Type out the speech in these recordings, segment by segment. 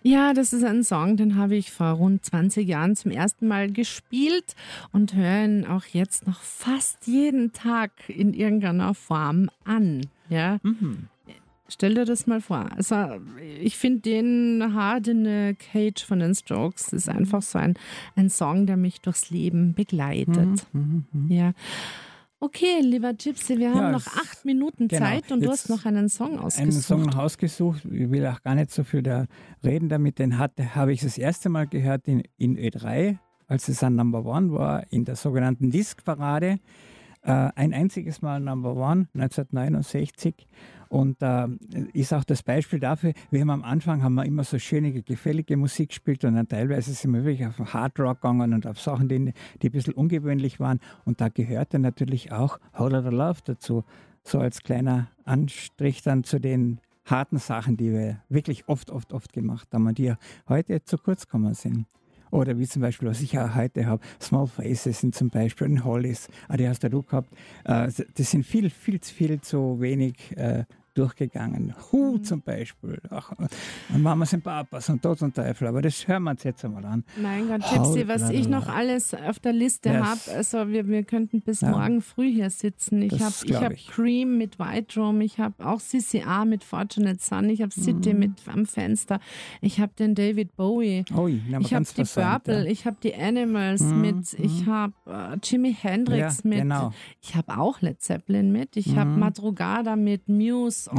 Ja, das ist ein Song, den habe ich vor rund 20 Jahren zum ersten Mal gespielt und höre ihn auch jetzt noch fast jeden Tag in irgendeiner Form an. Ja. Stell dir das mal vor. Also ich finde den Hard in the Cage von den Strokes ist einfach so ein Song, der mich durchs Leben begleitet. Ja. Okay, lieber Gypsy, wir haben noch 8 Minuten Zeit und du hast noch einen Song ausgesucht. Einen Song ausgesucht. Ich will auch gar nicht so viel da reden damit. Den habe ich das erste Mal gehört in Ö3, als es ein Number One war, in der sogenannten Disc-Parade. Ein einziges Mal Number One, 1969. Und ist auch das Beispiel dafür, am Anfang haben wir immer so schöne, gefällige Musik gespielt und dann teilweise sind wir wirklich auf Hard Rock gegangen und auf Sachen, die ein bisschen ungewöhnlich waren. Und da gehörte natürlich auch Whole Lotta Love dazu, so als kleiner Anstrich dann zu den harten Sachen, die wir wirklich oft gemacht haben und die ja heute zu kurz gekommen sind. Oder wie zum Beispiel, was ich auch heute habe, Small Faces sind zum Beispiel ein Hollies, die hast du gehabt. Das sind viel zu wenig durchgegangen. Zum Beispiel. Ach, und Mama sind Papas und Tod und Teufel, aber das hören wir uns jetzt einmal an. Mein Gott, Gypsy, was ich noch alles auf der Liste habe, also wir könnten bis morgen früh hier sitzen. Ich habe Cream mit White Room, ich habe auch CCR mit Fortunate Son, ich habe City mit Am Fenster, ich habe den David Bowie, ich habe die Purple, ich habe die Animals mit, ich habe Jimi Hendrix mit, ich habe auch Led Zeppelin mit, ich habe Madrugada mit Muse,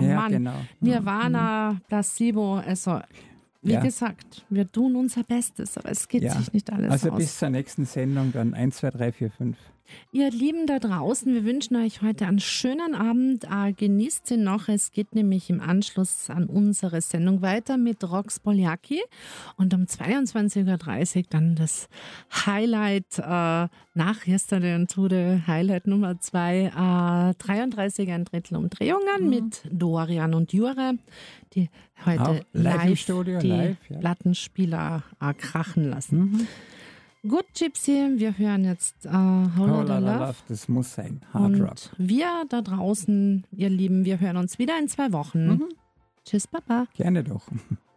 Nirvana, Placebo, also wie gesagt, wir tun unser Bestes, aber es geht sich nicht alles aus. Also bis zur nächsten Sendung dann 1, 2, 3, 4, 5. Ihr Lieben da draußen, wir wünschen euch heute einen schönen Abend. Genießt ihn noch. Es geht nämlich im Anschluss an unsere Sendung weiter mit Rox Poljaki und um 22.30 Uhr dann das Highlight nach Yesterday and Today, Highlight Nummer 2, 33 ein Drittel Umdrehungen mit Dorian und Jure, die heute live die Plattenspieler krachen lassen. Gut, Gypsy, wir hören jetzt Whole Lotta Love. Das muss sein, Hard Rock. Und wir da draußen, ihr Lieben, wir hören uns wieder in 2 Wochen. Tschüss, Papa. Gerne doch.